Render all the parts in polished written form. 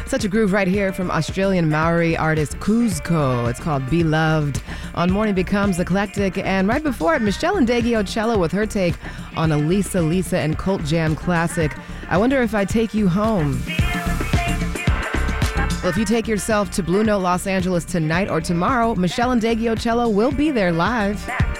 Such a groove right here from Australian Maori artist Kuzco. It's called Beloved on Morning Becomes Eclectic. And right before it, Michelle Ndegeocello with her take on a Lisa and Cult Jam classic, I Wonder If I Take You Home. Well, if you take yourself to Blue Note Los Angeles tonight or tomorrow, Michelle Ndegeocello will be there live.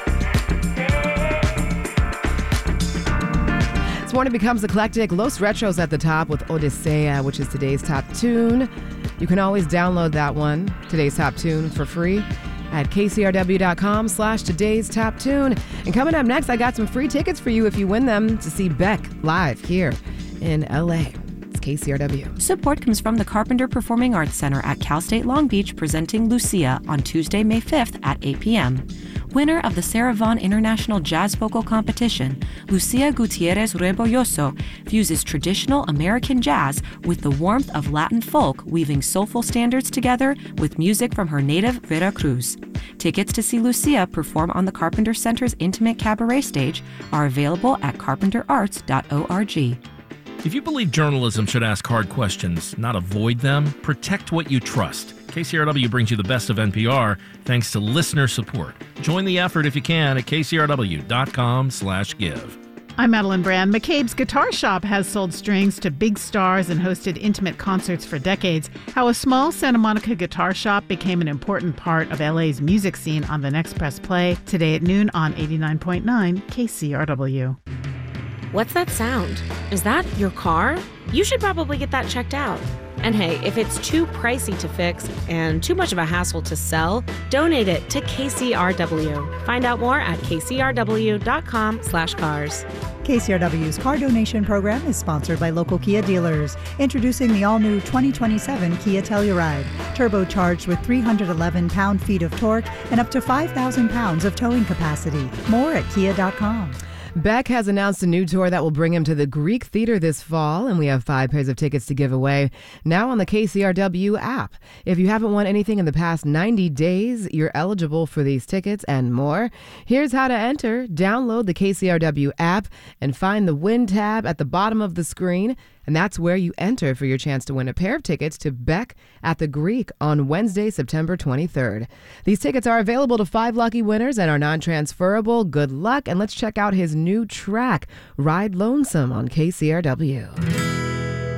Morning Becomes Eclectic. Los Retros at the top with Odisea, which is today's top tune. You can always download that one, today's top tune, for free at kcrw.com/today's top tune. And coming up next, I got some free tickets for you if you win them to see Beck live here in LA. It's KCRW. Support comes from the Carpenter Performing Arts Center at Cal State Long Beach, presenting Lucia on Tuesday, May 5th at 8 p.m. Winner of the Sarah Vaughan International Jazz Vocal Competition, Lucia Gutierrez Rebolloso fuses traditional American jazz with the warmth of Latin folk, weaving soulful standards together with music from her native Veracruz. Tickets to see Lucia perform on the Carpenter Center's intimate cabaret stage are available at carpenterarts.org. If you believe journalism should ask hard questions, not avoid them, protect what you trust. KCRW brings you the best of NPR thanks to listener support. Join the effort if you can at kcrw.com/give. I'm Madeline Brand. McCabe's Guitar Shop has sold strings to big stars and hosted intimate concerts for decades. How a small Santa Monica guitar shop became an important part of LA's music scene on the next Press Play, today at noon on 89.9 KCRW. What's that sound? Is that your car? You should probably get that checked out. And hey, if it's too pricey to fix and too much of a hassle to sell, donate it to KCRW. Find out more at kcrw.com/cars. KCRW's car donation program is sponsored by local Kia dealers. Introducing the all-new 2027 Kia Telluride, turbocharged with 311 pound-feet of torque and up to 5,000 pounds of towing capacity. More at kia.com. Beck has announced a new tour that will bring him to the Greek Theater this fall, and we have 5 pairs of tickets to give away now on the KCRW app. If you haven't won anything in the past 90 days, you're eligible for these tickets and more. Here's how to enter. Download the KCRW app and find the Win tab at the bottom of the screen, and that's where you enter for your chance to win a pair of tickets to Beck at the Greek on Wednesday, September 23rd. These tickets are available to 5 lucky winners and are non-transferable. Good luck, and let's check out his new track, Ride Lonesome, on KCRW.